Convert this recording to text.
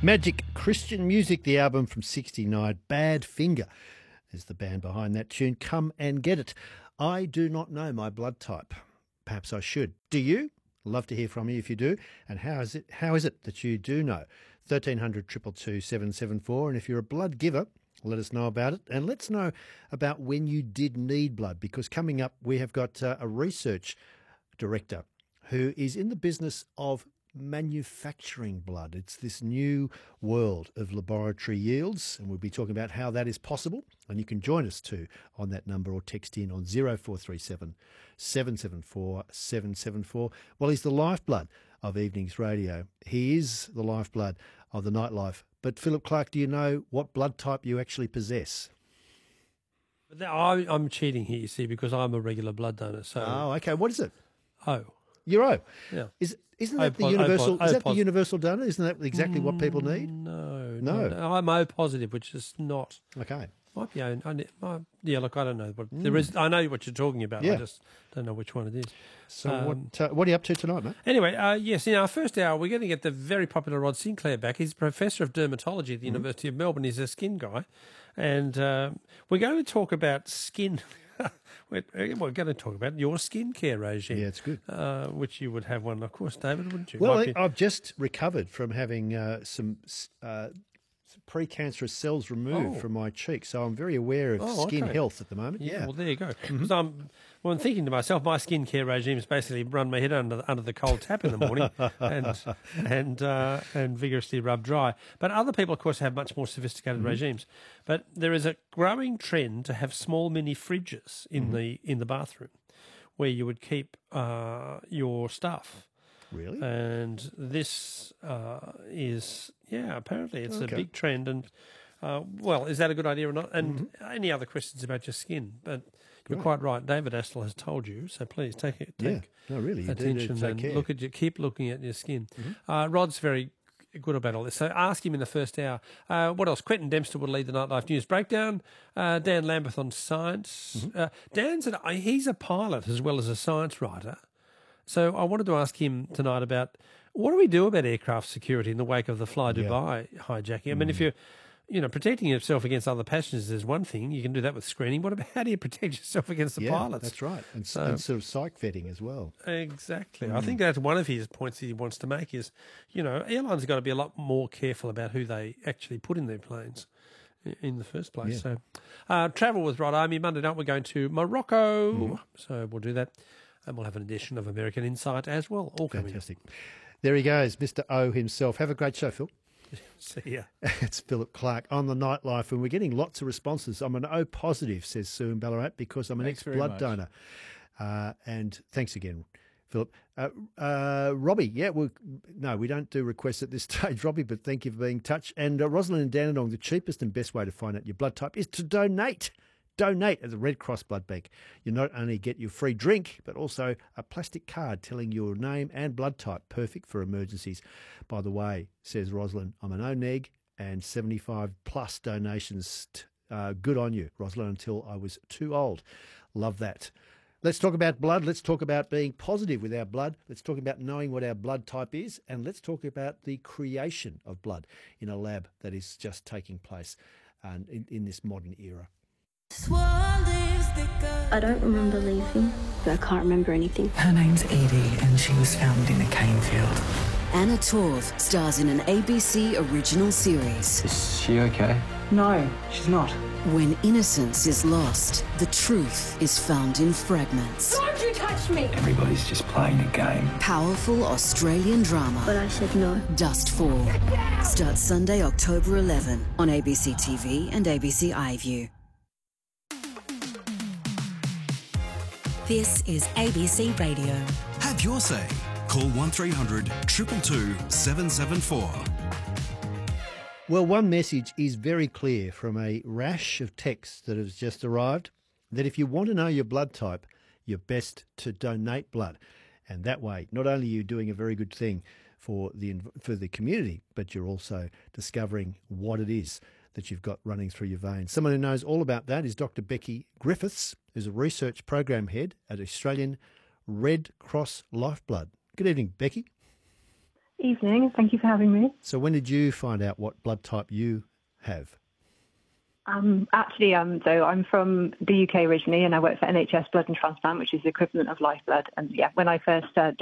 Magic Christian Music, the album from '69, Bad Finger is the band behind that tune. Come and get it. I do not know my blood type. Perhaps I should. Do you? Love to hear from you if you do. And how is it that you do know? 1300 222 774. And if you're a blood giver, let us know about it. And let's know about when you did need blood, because coming up we have got a research director who is in the business of manufacturing blood. It's this new world of laboratory yields, and we'll be talking about how that is possible. And you can join us too on that number or text in on 0437 774 774. Well, he's the lifeblood of Evenings Radio. He is the lifeblood of the nightlife. But Philip Clark, do you know what blood type you actually possess? I'm cheating here, you see, because I'm a regular blood donor. So Oh, okay. What is it? O. You're O. Yeah. Isn't that the universal? Is that the universal donor? Isn't that exactly what people need? No. I'm O positive, which is not. Okay. Might be O. Yeah, look, I don't know what there is. I know what you're talking about. Yeah. I just don't know which one it is. So what are you up to tonight, mate? Anyway, yes, in our first hour, we're going to get the very popular Rod Sinclair back. He's Professor of Dermatology at the University of Melbourne. He's a skin guy. And we're going to talk about skin. We're going to talk about your skincare regime. Yeah, it's good. Which you would have one, of course, David, wouldn't you? Well, I've just recovered from having some precancerous cells removed from my cheek, so I'm very aware of skin health at the moment. Yeah, well, there you go. Because I'm thinking to myself, my skincare regime is basically run my head under the cold tap in the morning and vigorously rub dry. But other people, of course, have much more sophisticated regimes. But there is a growing trend to have small mini fridges in the bathroom where you would keep your stuff. Really? And this is, apparently it's a big trend. And, well, is that a good idea or not? And any other questions about your skin? But you're quite right. David Astle has told you, so please take attention and keep looking at your skin. Rod's very good about all this. So ask him in the first hour. What else? Quentin Dempster will lead the Nightlife News Breakdown. Dan Lambeth on science. He's a pilot as well as a science writer. So I wanted to ask him tonight about what do we do about aircraft security in the wake of the Fly Dubai hijacking? I mean, if you're, protecting yourself against other passengers is one thing. You can do that with screening. What about how do you protect yourself against the pilots? That's right. And sort of psych vetting as well. Exactly. I think that's one of his points that he wants to make is, airlines have got to be a lot more careful about who they actually put in their planes in the first place. Yeah. So travel with Rod Army. Monday night we're going to Morocco. So we'll do that. And we'll have an edition of American Insight as well. All coming. Fantastic. There he goes, Mr. O himself. Have a great show, Phil. See ya. It's Philip Clark on the Nightlife, and we're getting lots of responses. I'm an O positive, says Sue in Ballarat, because I'm an ex-blood donor. And thanks again, Philip. Robbie, we don't do requests at this stage, Robbie, but thank you for being in touch. And Rosalind and Dandenong, the cheapest and best way to find out your blood type is to donate. Donate at the Red Cross Blood Bank. You not only get your free drink, but also a plastic card telling your name and blood type, perfect for emergencies. By the way, says Rosalind, I'm an O-neg and 75 plus donations. Good on you, Rosalind, until I was too old. Love that. Let's talk about blood. Let's talk about being positive with our blood. Let's talk about knowing what our blood type is. And let's talk about the creation of blood in a lab that is just taking place in this modern era. I don't remember leaving. I can't remember anything. Her name's Edie, and she was found in a cane field. Anna Torv stars in an ABC original series. Is she okay? No, she's not. When innocence is lost, the truth is found in fragments. Don't you touch me! Everybody's just playing a game. Powerful Australian drama. But I said no. Dustfall. Starts Sunday, October 11 on ABC TV and ABC iView. This is ABC Radio. Have your say. Call 1300 222 774. Well, one message is very clear from a rash of texts that has just arrived, that if you want to know your blood type, you're best to donate blood. And that way, not only are you doing a very good thing for the community, but you're also discovering what it is that you've got running through your veins. Someone who knows all about that is Dr. Becky Griffiths, who's a research program head at Australian Red Cross Lifeblood. Good evening, Becky. Evening. Thank you for having me. So when did you find out what blood type you have? So I'm from the UK originally, and I work for NHS Blood and Transplant, which is the equivalent of Lifeblood. And yeah, when I first